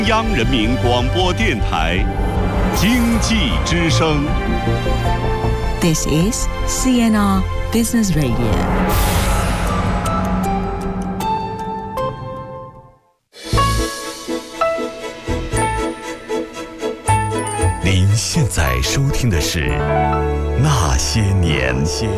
央人民广播电台经济之声。 This is CNR Business Radio。 您现在收听的是《那些年》。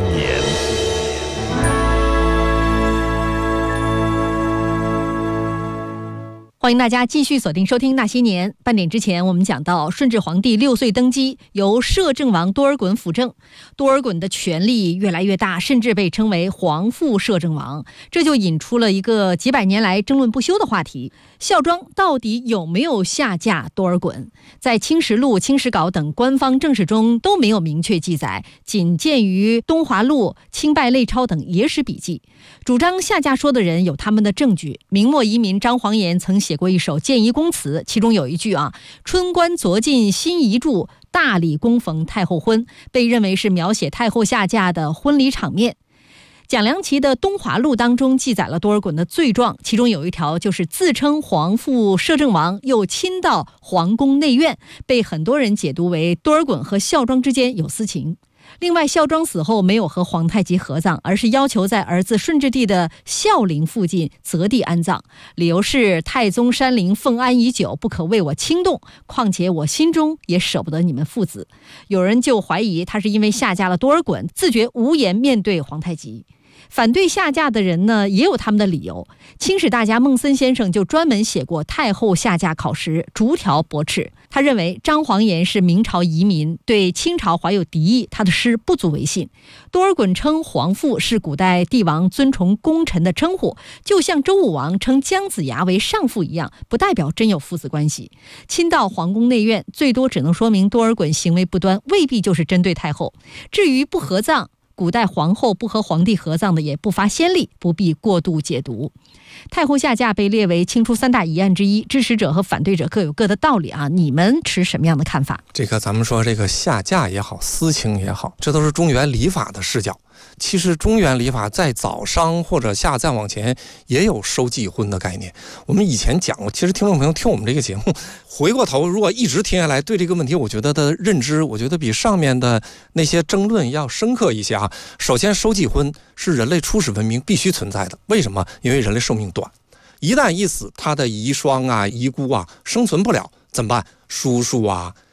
欢迎大家继续锁定收听《那些年》。半点之前，我们讲到顺治皇帝6岁登基，由摄政王多尔衮辅政。多尔衮的权力越来越大，甚至被称为皇父摄政王，这就引出了一个几百年来争论不休的话题：孝庄到底有没有下嫁多尔衮？在《清实录》《清史稿》等官方正史中都没有明确记载，仅见于《东华录》《清拜类钞》等野史笔记。主张下嫁说的人有他们的证据。明末遗民张煌言曾写过一首谏仪公词，其中有一句春官昨进新遗著，大礼恭逢太后婚，被认为是描写太后下嫁的婚礼场面。蒋良奇的《东华录》当中记载了多尔衮的罪状，其中有一条就是自称皇父摄政王，又亲到皇宫内院，被很多人解读为多尔衮和孝庄之间有私情。另外，孝庄死后没有和皇太极合葬，而是要求在儿子顺治帝的孝陵附近择地安葬，理由是太宗山陵奉安已久，不可为我轻动，况且我心中也舍不得你们父子。有人就怀疑他是因为下嫁了多尔衮，自觉无颜面对皇太极。反对下嫁的人呢，也有他们的理由。清史大家孟森先生就专门写过太后下嫁考实，逐条驳斥。他认为张煌言是明朝遗民，对清朝怀有敌意，他的诗不足为信。多尔衮称皇父是古代帝王尊崇功臣的称呼，就像周武王称姜子牙为上父一样，不代表真有父子关系。亲到皇宫内院，最多只能说明多尔衮行为不端，未必就是针对太后。至于不合葬，古代皇后不和皇帝合葬的也不乏先例，不必过度解读。太后下嫁被列为清初3大疑案之一，支持者和反对者各有各的道理你们持什么样的看法？ 这个咱们说这个下嫁也好，私情也好，这都是中原礼法的视角。其实中原礼法在早商或者下再往前也有收继婚的概念。我们以前讲过，其实听众朋友听我们这个节目，回过头如果一直听下来，对这个问题我觉得的认知，我觉得比上面的那些争论要深刻一些首先，收继婚是人类初始文明必须存在的。为什么？因为人类寿命短，一旦一死，他的遗孀遗孤生存不了，怎么办？叔叔